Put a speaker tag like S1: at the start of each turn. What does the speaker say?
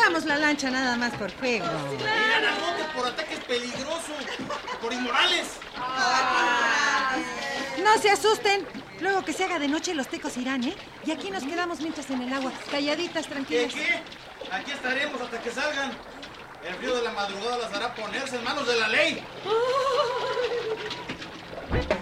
S1: Usamos la lancha nada más por juego.
S2: Irán al bote por ataques peligrosos, por inmorales.
S1: No se asusten. Luego que se haga de noche los tecos irán, ¿eh? Y aquí nos quedamos mientras en el agua, calladitas, tranquilas.
S2: ¿Qué? Aquí estaremos hasta que salgan. El frío de la madrugada las hará ponerse en manos de la ley.